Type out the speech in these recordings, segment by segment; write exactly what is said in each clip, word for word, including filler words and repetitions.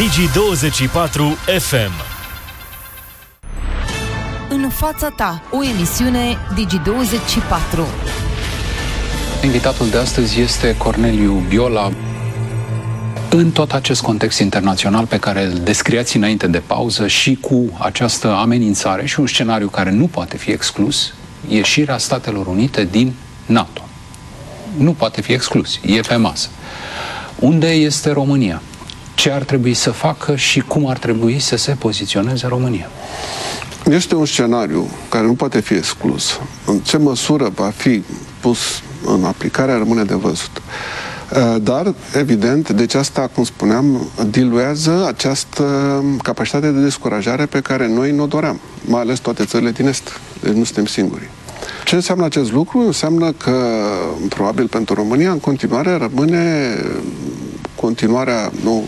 Digi douăzeci și patru F M. În fața ta, o emisiune Digi douăzeci și patru. Invitatul de astăzi este Corneliu Biola. În tot acest context internațional pe care îl descriați înainte de pauză și cu această amenințare și un scenariu care nu poate fi exclus, ieșirea Statelor Unite din NATO. Nu poate fi exclus, e pe masă. Unde este România? Ce ar trebui să facă și cum ar trebui să se poziționeze România? Este un scenariu care nu poate fi exclus. În ce măsură va fi pus în aplicare rămâne de văzut. Dar, evident, deci asta, cum spuneam, diluează această capacitate de descurajare pe care noi ne-o doream, mai ales toate țările din Est. Deci nu suntem singuri. Ce înseamnă acest lucru? Înseamnă că, probabil pentru România, în continuare rămâne continuarea, nu,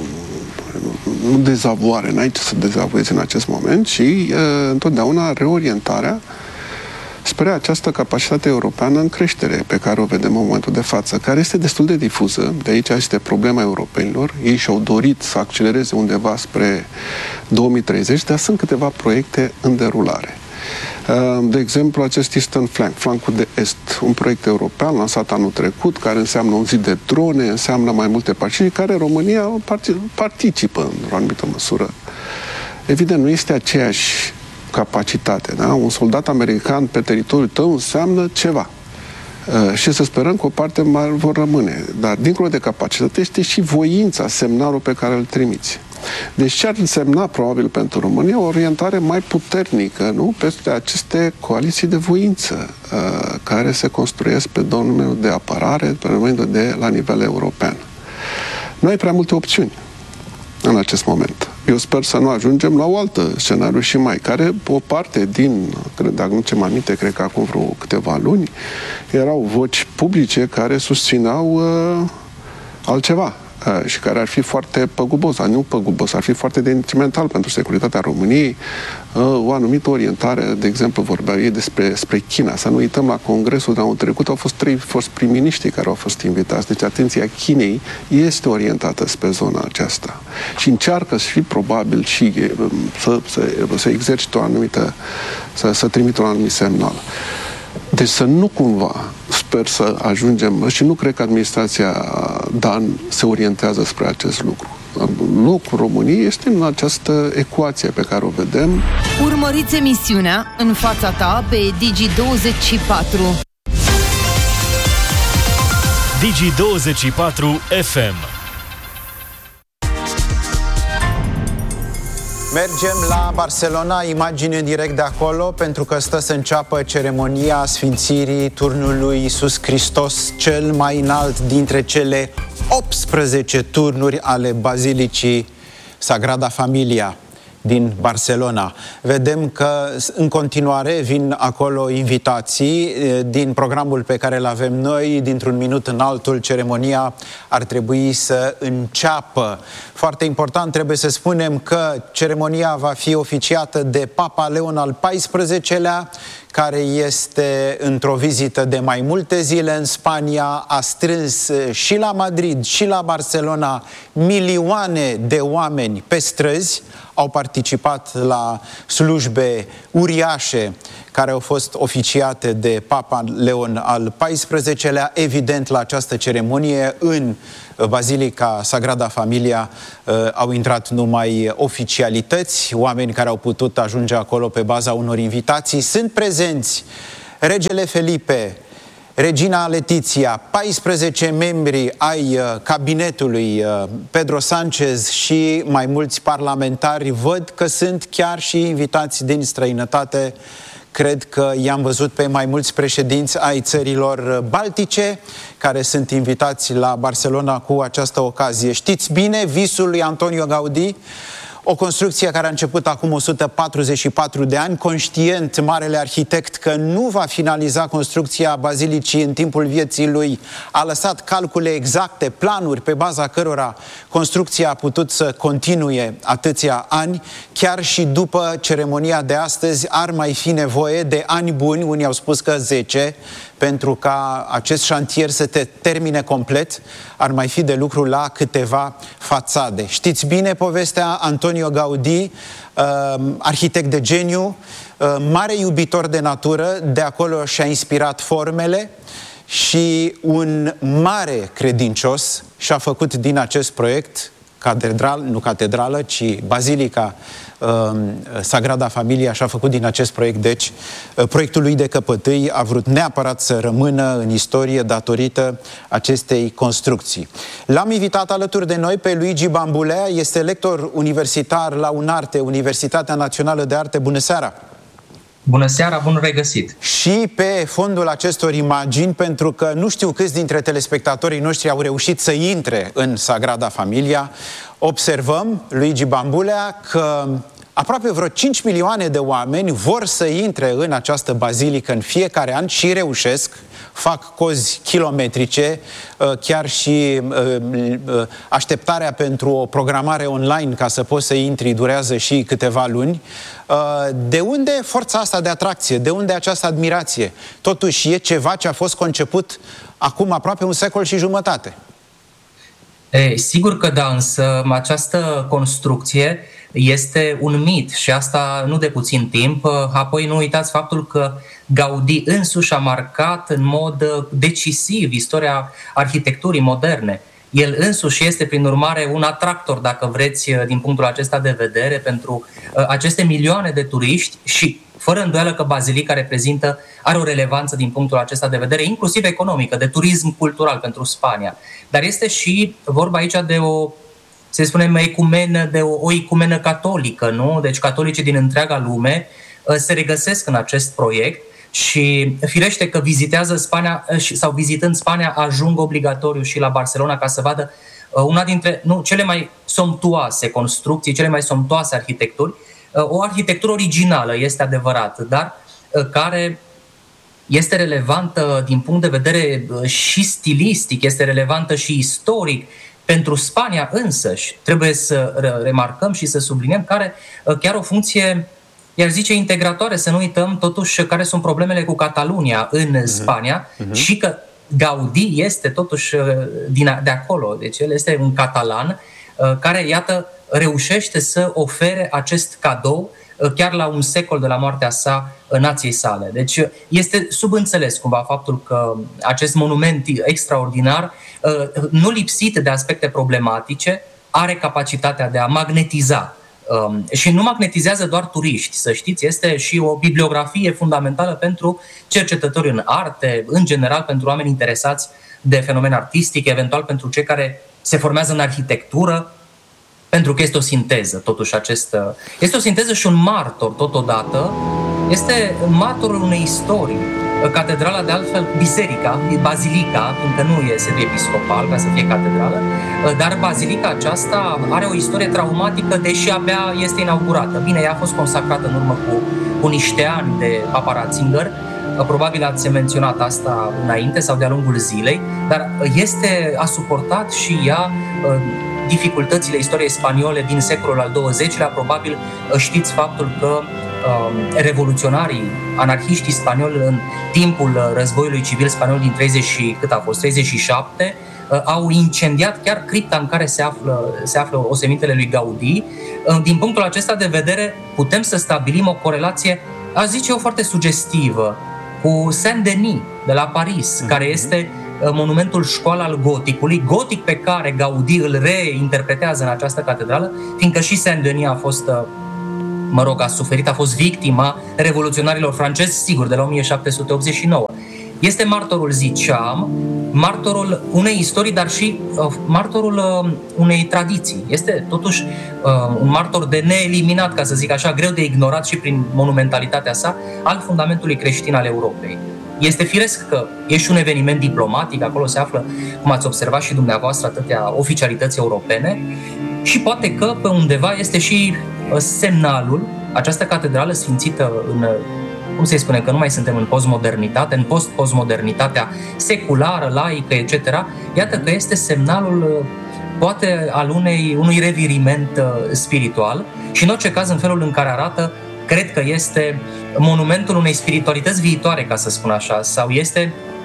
nu dezavoare, n-ai ce să dezavoiezi în acest moment, ci uh, întotdeauna reorientarea spre această capacitate europeană în creștere pe care o vedem în momentul de față, care este destul de difuză. De aici este problema europenilor. Ei și-au dorit să accelereze undeva spre două mii treizeci, dar sunt câteva proiecte în derulare. De exemplu, acest Eastern Flank, flancul de est, un proiect european lansat anul trecut, care înseamnă un zid de drone, înseamnă mai multe partide, care România participă în o anumită măsură. Evident, nu este aceeași capacitate, da? Un soldat american pe teritoriul tău înseamnă ceva. Uh, și să sperăm că o parte mai vor rămâne. Dar, dincolo de capacitate, este și voința, semnalul pe care îl trimiți. Deci ce ar însemna, probabil, pentru România, o orientare mai puternică, nu? Peste aceste coaliții de voință uh, care se construiesc pe domeniul de apărare, pe domeniul de la nivel european. Nu ai prea multe opțiuni în acest moment. Eu sper să nu ajungem la o altă scenariu și mai, care o parte din, cred, dacă nu ce mai aminte, cred că acum vreo câteva luni, erau voci publice care susțineau uh, altceva uh, și care ar fi foarte păgubos, nu păgubos, ar fi foarte detrimental pentru securitatea României, uh, o anumită orientare, de exemplu, vorbeau ei despre spre China. Să nu uităm, la congresul de anul trecut au fost trei fost prim-miniștri care au fost invitați. Deci atenția Chinei este orientată spre zona aceasta. Și încearcă și probabil și să, să, să exercite o anumită, să, să trimită un anumit semnal. Deci să nu cumva, sper să ajungem, și nu cred că administrația Dan se orientează spre acest lucru. Locul României este în această ecuație pe care o vedem. Urmăriți emisiunea În fața ta pe Digi douăzeci și patru. Digi douăzeci și patru F M. Mergem la Barcelona, imagine direct de acolo, pentru că stă să înceapă ceremonia sfințirii turnului Iisus Hristos, cel mai înalt dintre cele optsprezece turnuri ale Bazilicii Sagrada Familia din Barcelona. Vedem că în continuare vin acolo invitații din programul pe care îl avem noi. Dintr-un minut în altul, ceremonia ar trebui să înceapă. Foarte important, trebuie să spunem că ceremonia va fi oficiată de Papa Leon al paisprezecelea, care este într-o vizită de mai multe zile în Spania, a strâns și la Madrid și la Barcelona milioane de oameni pe străzi, au participat la slujbe uriașe care au fost oficiate de Papa Leon al paisprezecelea. Evident, la această ceremonie în Bazilica Sagrada Familia uh, au intrat numai oficialități, oameni care au putut ajunge acolo pe baza unor invitații. Sunt prezenți regele Felipe, regina Letizia, paisprezece membri ai uh, cabinetului uh, Pedro Sánchez și mai mulți parlamentari. Văd că sunt chiar și invitați din străinătate. Cred că i-am văzut pe mai mulți președinți ai țărilor baltice care sunt invitați la Barcelona cu această ocazie. Știți bine, visul lui Antonio Gaudí, o construcție care a început acum o sută patruzeci și patru de ani, conștient marele arhitect că nu va finaliza construcția bazilicii în timpul vieții lui, a lăsat calcule exacte, planuri pe baza cărora construcția a putut să continue atâția ani. Chiar și după ceremonia de astăzi ar mai fi nevoie de ani buni, unii au spus că zece, pentru ca acest șantier să te termine complet, ar mai fi de lucru la câteva fațade. Știți bine povestea, Antonio Gaudí, arhitect de geniu, mare iubitor de natură, de acolo și-a inspirat formele, și un mare credincios și-a făcut din acest proiect catedral, nu catedrală, ci Bazilica uh, Sagrada Familia, și-a făcut din acest proiect, deci, uh, proiectul lui de căpătâi, a vrut neapărat să rămână în istorie datorită acestei construcții. L-am invitat alături de noi pe Luigi Bambulea, este lector universitar la UNARTE, Universitatea Națională de Arte. Bună seara! Bună seara, bun regăsit! Și pe fondul acestor imagini, pentru că nu știu câți dintre telespectatorii noștri au reușit să intre în Sagrada Familia, observăm, Luigi Bambulea, că aproape vreo cinci milioane de oameni vor să intre în această bazilică în fiecare an și reușesc, fac cozi kilometrice, chiar și așteptarea pentru o programare online ca să poți să intri durează și câteva luni. De unde forța asta de atracție? De unde această admirație? Totuși e ceva ce a fost conceput acum aproape un secol și jumătate. E, sigur că da, însă această construcție este un mit și asta nu de puțin timp. Apoi nu uitați faptul că Gaudí însuși a marcat în mod decisiv istoria arhitecturii moderne. El însuși este, prin urmare, un atractor, dacă vreți, din punctul acesta de vedere, pentru aceste milioane de turiști și, fără îndoială că bazilica reprezintă, are o relevanță din punctul acesta de vedere, inclusiv economică, de turism cultural pentru Spania. Dar este și vorba aici de o, să spunem, ecumenă, de o, o ecumenă catolică, nu? Deci catolicii din întreaga lume se regăsesc în acest proiect și firește că vizitează Spania sau vizitând Spania ajung obligatoriu și la Barcelona ca să vadă una dintre nu, cele mai somptuoase construcții, cele mai somptuoase arhitecturi, o arhitectură originală, este adevărat, dar care este relevantă din punct de vedere și stilistic, este relevantă și istoric pentru Spania însăși. Trebuie să remarcăm și să subliniem care chiar o funcție, iar zice, integratoare, să nu uităm totuși care sunt problemele cu Catalunia în uh-huh. Spania uh-huh. și că Gaudí este totuși din, de acolo, deci el este un catalan care, iată, reușește să ofere acest cadou chiar la un secol de la moartea sa nației sale. Deci este subînțeles cumva faptul că acest monument extraordinar, nu lipsit de aspecte problematice, are capacitatea de a magnetiza. Um, și nu magnetizează doar turiști, să știți, este și o bibliografie fundamentală pentru cercetători în arte, în general pentru oameni interesați de fenomen artistic, eventual pentru cei care se formează în arhitectură, pentru că este o sinteză, totuși acest, este o sinteză și un martor totodată, este martorul unei istorii. Catedrala, de altfel, biserica, bazilica, încă nu este de episcopal ca să fie catedrală, dar bazilica aceasta are o istorie traumatică, deși abia este inaugurată. Bine, ea a fost consacrată în urmă cu, cu niște ani de Papa Ratzinger, probabil ați menționat asta înainte sau de-a lungul zilei, dar este, a suportat și ea dificultățile istoriei spaniole din secolul al douăzecilea. Probabil știți faptul că revoluționarii, anarhiștii spanioli în timpul războiului civil spaniol din treizeci și, cât a fost, treizeci și șapte, au incendiat chiar cripta în care se află, se află osemintele lui Gaudí. Din punctul acesta de vedere putem să stabilim o corelație, aș zice eu, foarte sugestivă cu Saint-Denis de la Paris, mm-hmm. care este monumentul școală al goticului, gotic pe care Gaudí îl reinterpretează în această catedrală, fiindcă și Saint-Denis a fost, mă rog, a suferit, a fost victima revoluționarilor francezi, sigur, de la o mie șapte sute optzeci și nouă. Este martorul, ziceam, martorul unei istorii, dar și uh, martorul uh, unei tradiții. Este totuși uh, un martor de neeliminat, ca să zic așa, greu de ignorat și prin monumentalitatea sa, al fundamentului creștin al Europei. Este firesc că e și un eveniment diplomatic, acolo se află, cum ați observat și dumneavoastră, atâtea oficialități europene și poate că pe undeva este și semnalul, această catedrală sfințită în, cum se spune, că nu mai suntem în postmodernitate, în post-postmodernitatea seculară, laică, et cetera. Iată că este semnalul, poate, al unei, unui reviriment spiritual și, în orice caz, în felul în care arată, cred că este monumentul unei spiritualități viitoare, ca să spun așa, sau este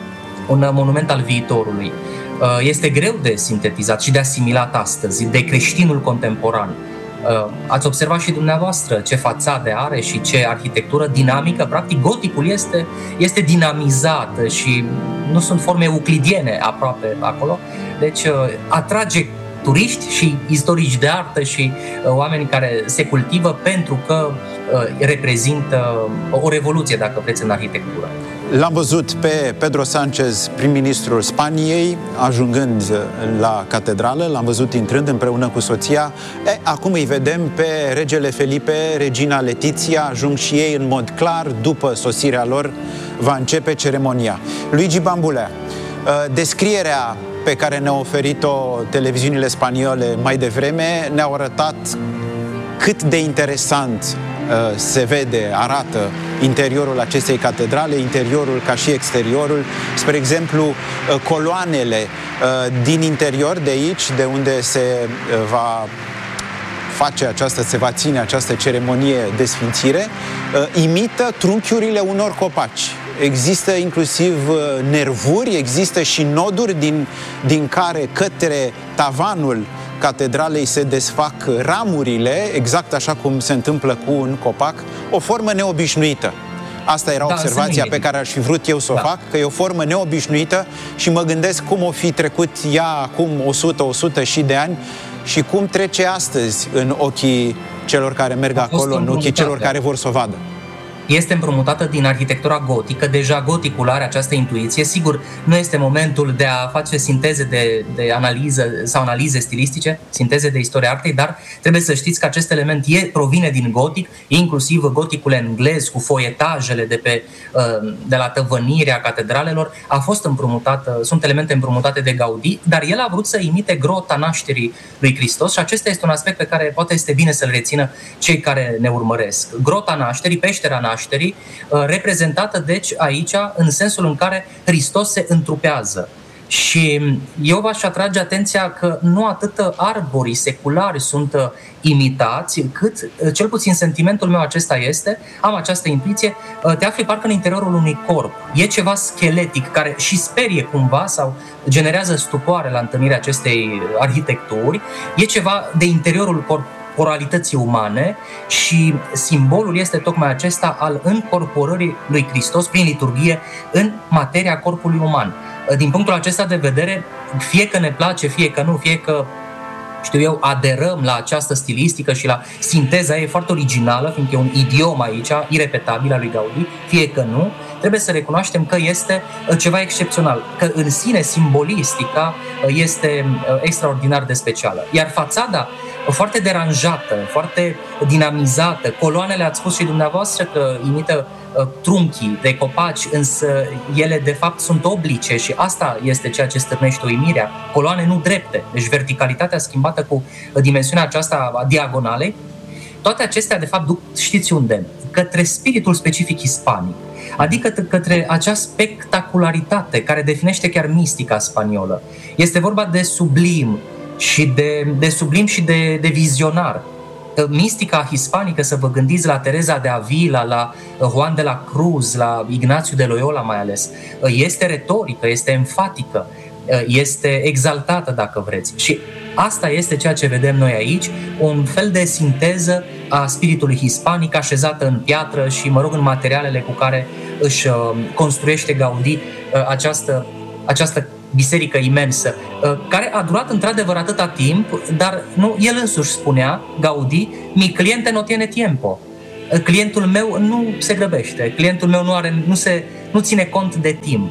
un monument al viitorului. Este greu de sintetizat și de asimilat astăzi, de creștinul contemporan. Ați observat și dumneavoastră ce fațade are și ce arhitectură dinamică. Practic, goticul este, este dinamizat și nu sunt forme euclidiene aproape acolo. Deci atrage turiști și istorici de artă și oameni care se cultivă pentru că reprezintă o revoluție, dacă vreți, în arhitectură. L-am văzut pe Pedro Sánchez, prim-ministrul Spaniei, ajungând la catedrală, l-am văzut intrând împreună cu soția. E, acum îi vedem pe regele Felipe, regina Letizia, ajung și ei în mod clar, după sosirea lor va începe ceremonia. Luigi Bambulea, descrierea pe care ne-a oferit-o televiziunile spaniole mai devreme ne-au arătat cât de interesant se vede, arată interiorul acestei catedrale, interiorul ca și exteriorul. Spre exemplu, coloanele din interior, de aici, de unde se va face această, se va ține această ceremonie de sfințire, imită trunchiurile unor copaci. Există inclusiv nervuri, există și noduri din, din care către tavanul catedralei se desfac ramurile, exact așa cum se întâmplă cu un copac, o formă neobișnuită. Asta era da, observația pe care aș fi vrut eu să o da. fac, că e o formă neobișnuită și mă gândesc cum o fi trecut ea acum o sută, o sută și de ani și cum trece astăzi în ochii celor care merg acolo, în ochii celor care vor să o vadă. Este împrumutată din arhitectura gotică, deja goticul are această intuiție. Sigur, nu este momentul de a face sinteze de, de analiză sau analize stilistice, sinteze de istoria artei, dar trebuie să știți că acest element e, provine din gotic, inclusiv goticul englez cu foietajele de, pe, de la tăvănirea catedralelor, a fost împrumutată, sunt elemente împrumutate de Gaudí, dar el a vrut să imite grota nașterii lui Hristos și acesta este un aspect pe care poate este bine să-l rețină cei care ne urmăresc. Grota nașterii, peștera nașterii, reprezentată deci aici în sensul în care Hristos se întrupează. Și eu v-aș atrage atenția că nu atât arborii seculari sunt imitați, cât, cel puțin sentimentul meu acesta este, am această intuiție, te afli parcă în interiorul unui corp. E ceva scheletic care și sperie cumva sau generează stupoare la întâlnirea acestei arhitecturi. E ceva de interiorul corpului, corporalității umane și simbolul este tocmai acesta al încorporării lui Hristos prin liturghie în materia corpului uman. Din punctul acesta de vedere, fie că ne place, fie că nu, fie că, știu eu, aderăm la această stilistică și la sinteza ei foarte originală, fiindcă e un idiom aici, irepetabil al lui Gaudí, fie că nu, trebuie să recunoaștem că este ceva excepțional, că în sine simbolistica este extraordinar de specială. Iar fațada foarte deranjată, foarte dinamizată, coloanele, ați spus și dumneavoastră că imită trunchii de copaci, însă ele de fapt sunt oblice și asta este ceea ce stârnește uimirea. Coloane nu drepte, deci verticalitatea schimbată cu dimensiunea aceasta a diagonalei. Toate acestea de fapt duc, știți unde? Către spiritul specific hispanic, adică către acea spectacularitate care definește chiar mistica spaniolă. Este vorba de sublim și de, de sublim și de, de vizionar. Mistica hispanică, să vă gândiți la Teresa de Avila, la Juan de la Cruz, la Ignațiu de Loyola mai ales, este retorică, este enfatică, este exaltată, dacă vreți. Și asta este ceea ce vedem noi aici, un fel de sinteză a spiritului hispanic așezată în piatră și, mă rog, în materialele cu care își construiește Gaudí această, această biserică imensă, care a durat într-adevăr atâta timp, dar nu, el însuși spunea, Gaudí, mi cliente no tiene tiempo. Clientul meu nu se grăbește, clientul meu nu, are, nu, se, nu ține cont de timp.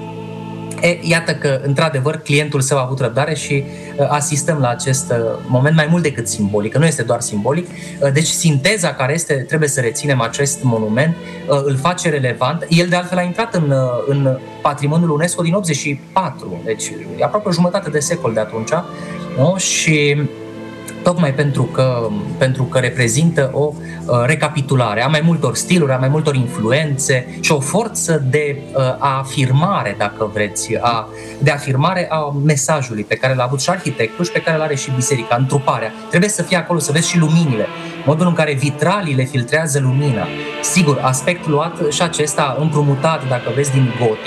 E, iată că, într-adevăr, clientul său a avut răbdare și uh, asistăm la acest uh, moment mai mult decât simbolic, că nu este doar simbolic. Uh, deci sinteza care este, trebuie să reținem acest monument, uh, îl face relevant. El de altfel a intrat în, uh, în patrimoniul UNESCO din optzeci și patru, deci e aproape o jumătate de secol de atunci, nu? Și tocmai pentru că, pentru că reprezintă o uh, recapitulare a mai multor stiluri, a mai multor influențe și o forță de uh, afirmare, dacă vreți, a, de afirmare a mesajului pe care l-a avut și arhitectul și pe care l-are și biserica, întruparea. Trebuie să fie acolo, să vezi și luminile, modul în care vitraliile filtrează lumina. Sigur, aspect luat și acesta împrumutat, dacă vezi, din gotic,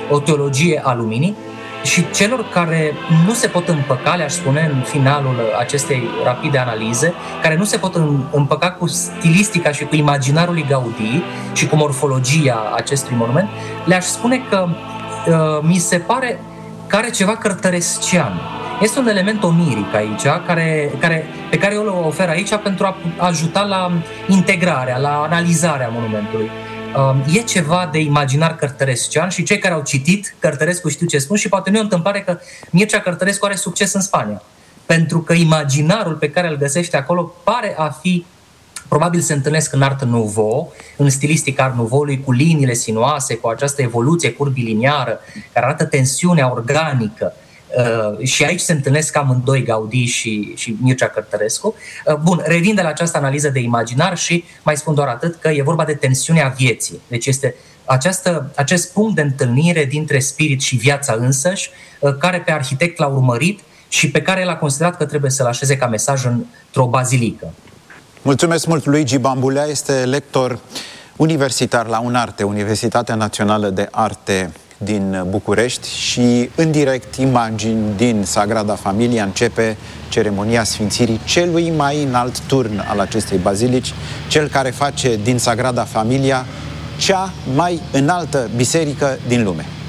o teologie a luminii, și celor care nu se pot împăca, le-aș spune în finalul acestei rapide analize, care nu se pot împăca cu stilistica și cu imaginarul lui Gaudí și cu morfologia acestui monument, le-aș spune că uh, mi se pare că are ceva cărtărescian. Este un element oniric aici, care, care, pe care eu îl ofer aici pentru a ajuta la integrarea, la analizarea monumentului. Uh, e ceva de imaginar cărtărescian și cei care au citit Cărtărescu știu ce spun și poate nu e o întâmplare că Mircea Cărtărescu are succes în Spania. Pentru că imaginarul pe care îl găsește acolo pare a fi, probabil se întâlnesc în Art Nouveau, în stilistica Art Nouveau-ului, cu liniile sinuoase, cu această evoluție curbiliniară, care arată tensiunea organică. Uh, și aici se întâlnesc amândoi, Gaudí și, și Mircea Cărtărescu. Uh, bun, revin de la această analiză de imaginar și mai spun doar atât, că e vorba de tensiunea vieții. Deci este această, acest punct de întâlnire dintre spirit și viața însăși, uh, care pe arhitect l-a urmărit și pe care el a considerat că trebuie să-l așeze ca mesaj într-o bazilică. Mulțumesc mult, Luigi Bambulea, este lector universitar la UNARTE, Universitatea Națională de Arte din București, și în direct imagini din Sagrada Familia. Începe ceremonia sfințirii celui mai înalt turn al acestei bazilici, cel care face din Sagrada Familia cea mai înaltă biserică din lume.